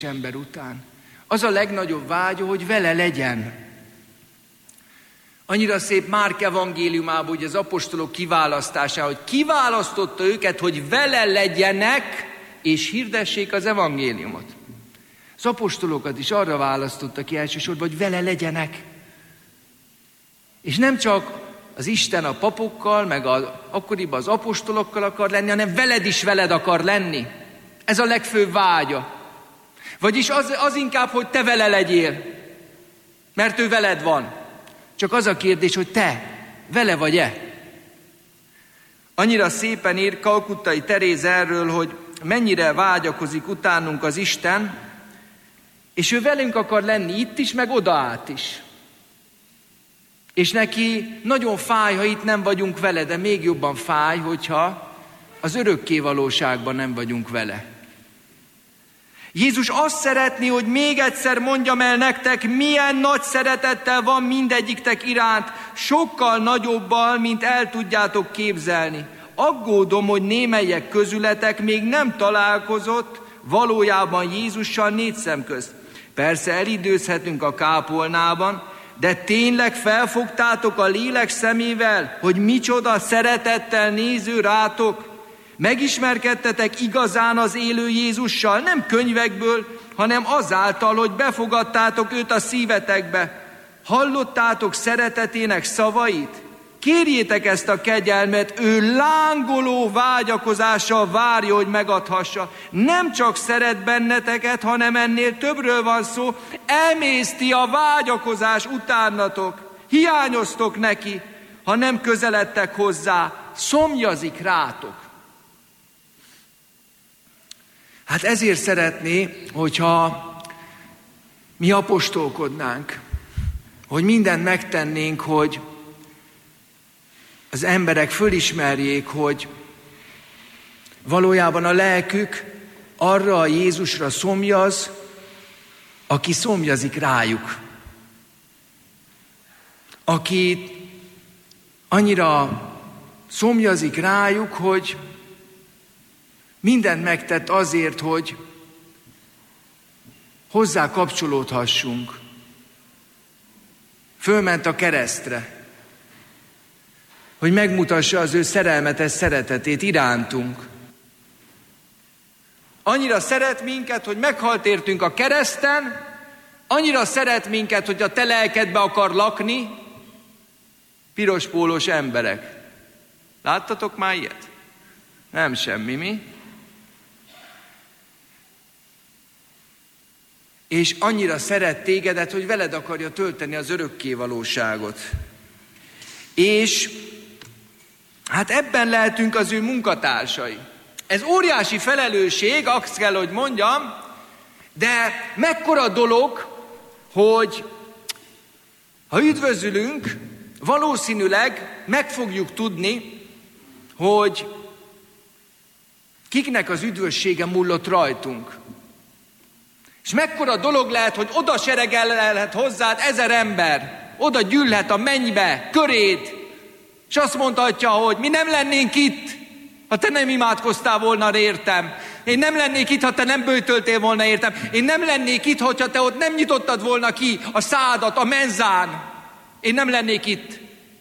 ember után. Az a legnagyobb vágya, hogy vele legyen. Annyira szép Márk evangéliumában, hogy az apostolok kiválasztása, hogy kiválasztotta őket, hogy vele legyenek, és hirdessék az evangéliumot. Az apostolokat is arra választotta ki elsősorban, hogy vele legyenek. És nem csak az Isten a papokkal, meg akkoriban az apostolokkal akar lenni, hanem veled is veled akar lenni. Ez a legfőbb vágya. Vagyis az inkább, hogy te vele legyél, mert ő veled van. Csak az a kérdés, hogy te vele vagy-e? Annyira szépen ír Kalkuttai Teréz erről, hogy mennyire vágyakozik utánunk az Isten, és ő velünk akar lenni itt is, meg oda át is. És neki nagyon fáj, ha itt nem vagyunk vele, de még jobban fáj, hogyha az örökké valóságban nem vagyunk vele. Jézus azt szeretné, hogy még egyszer mondjam el nektek, milyen nagy szeretettel van mindegyiktek iránt, sokkal nagyobbal, mint el tudjátok képzelni. Aggódom, hogy némelyek közületek még nem találkozott valójában Jézussal négy szem közt. Persze elidőzhetünk a kápolnában, de tényleg felfogtátok a lélek szemével, hogy micsoda szeretettel néző rátok? Megismerkedtetek igazán az élő Jézussal, nem könyvekből, hanem azáltal, hogy befogadtátok őt a szívetekbe. Hallottátok szeretetének szavait? Kérjétek ezt a kegyelmet, ő lángoló vágyakozással várja, hogy megadhassa. Nem csak szeret benneteket, hanem ennél többről van szó, emészti a vágyakozás utánatok. Hiányoztok neki, ha nem közeledtek hozzá, szomjazik rátok. Hát ezért szeretné, hogyha mi apostolkodnánk, hogy mindent megtennénk, hogy az emberek fölismerjék, hogy valójában a lelkük arra a Jézusra szomjaz, aki szomjazik rájuk. Aki annyira szomjazik rájuk, hogy mindent megtett azért, hogy hozzá kapcsolódhassunk. Fölment a keresztre, hogy megmutassa az ő szerelmetes szeretetét irántunk. Annyira szeret minket, hogy meghalt értünk a kereszten, annyira szeret minket, hogy a te lelkedbe akar lakni, pirospólós emberek. Láttatok már ilyet? Nem semmi, mi? És annyira szeret tégedet, hogy veled akarja tölteni az örökké valóságot. És hát ebben lehetünk az ő munkatársai. Ez óriási felelősség, azt kell, hogy mondjam, de mekkora dolog, hogy ha üdvözülünk, valószínűleg meg fogjuk tudni, hogy kiknek az üdvössége múlott rajtunk. És mekkora dolog lehet, hogy oda seregelhet hozzád 1000 ember, oda gyűlhet a mennybe, köréd, és azt mondhatja, hogy mi nem lennénk itt, ha te nem imádkoztál volna értem. Én nem lennék itt, ha te nem böjtöltél volna értem. Én nem lennék itt, hogyha te ott nem nyitottad volna ki a szádat a menzán. Én nem lennék itt.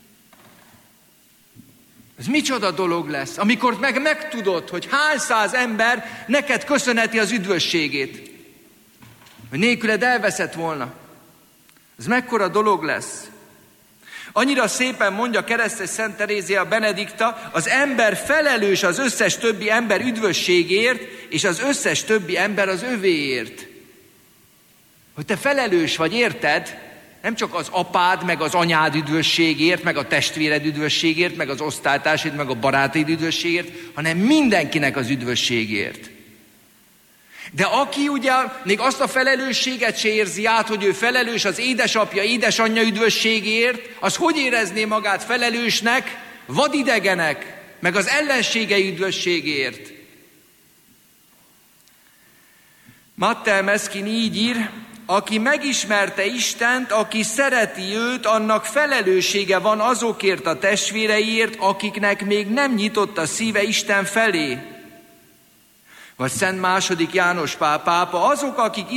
Ez micsoda dolog lesz, amikor megtudod, hogy hány száz ember neked köszönheti az üdvösségét. Hogy nélküled elveszett volna. Ez mekkora dolog lesz. Annyira szépen mondja keresztes Szent Terézia Benedikta, az ember felelős az összes többi ember üdvösségért, és az összes többi ember az övéért. Hogy te felelős vagy, érted? Nem csak az apád, meg az anyád üdvösségért, meg a testvéred üdvösségért, meg az osztálytársaid, meg a barátaid üdvösségért, hanem mindenkinek az üdvösségért. De aki ugye még azt a felelősséget se érzi át, hogy ő felelős az édesapja, édesanyja üdvösségért, az hogy érezné magát felelősnek, vadidegenek, meg az ellenségei üdvösségért? Mattel Meszkin így ír, aki megismerte Istent, aki szereti őt, annak felelőssége van azokért a testvéreiért, akiknek még nem nyitott a szíve Isten felé. Vagy Szent II. János Pál pápa, azok, akik